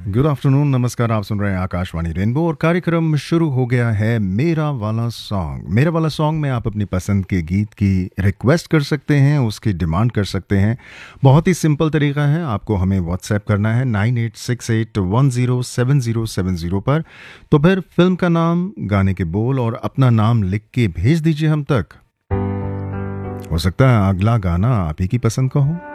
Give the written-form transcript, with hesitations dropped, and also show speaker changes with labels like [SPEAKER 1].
[SPEAKER 1] Good afternoon, नमस्कार। आप सुन रहे हैं आकाशवाणी रेनबो और कार्यक्रम शुरू हो गया है मेरा वाला सॉन्ग। मेरा वाला सॉन्ग में आप अपनी पसंद के गीत की रिक्वेस्ट कर सकते हैं, उसकी डिमांड कर सकते हैं। बहुत ही सिंपल तरीका है, आपको हमें व्हाट्सएप करना है 9868107070 पर। तो फिर फिल्म का नाम, गाने के बोल और अपना नाम लिख के भेज दीजिए हम तक। हो सकता है अगला गाना आप ही की पसंद का हो।